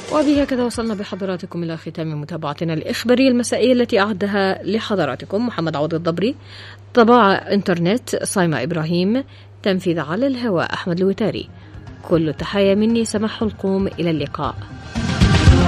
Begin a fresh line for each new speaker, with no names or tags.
وبهكذا وصلنا بحضراتكم إلى ختام متابعتنا الإخبارية المسائية التي أعدها لحضراتكم محمد عوض الضبري، طباعة إنترنت صايمة إبراهيم، تنفيذ على الهواء أحمد الوتاري. كل تحية مني سماح القوم، إلى اللقاء.